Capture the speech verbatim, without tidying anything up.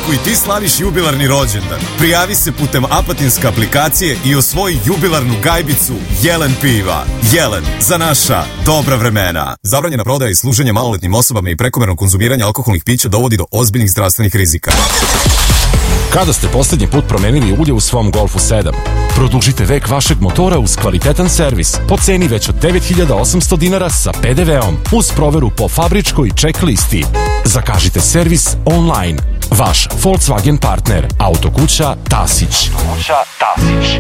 Ako i ti slaviš jubilarni rođendan, prijavi se putem Apatinske aplikacije i osvoji jubilarnu gajbicu Jelen piva. Jelen, za naša dobra vremena. Zabranjena prodaja i služenje maloletnim osobama i prekomerno konzumiranje alkoholnih pića dovodi do ozbiljnih zdravstvenih rizika. Kada ste posljednji put promenili ulje u svom Golfu sedam? Produžite vek vašeg motora uz kvalitetan servis po ceni već od devet hiljada osamsto dinara sa pe de veom uz proveru po fabričkoj ček listi. Zakažite servis online. Vaš Volkswagen partner, autokuća Tasić. Kuća Tasić.